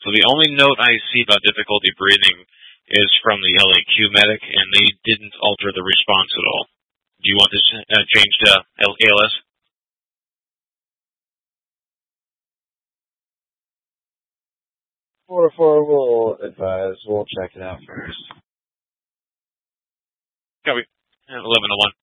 So the only note I see about difficulty breathing is from the LAQ medic, and they didn't alter the response at all. Do you want this changed to ALS? 404 will advise. We'll check it out first. Copy. 1101.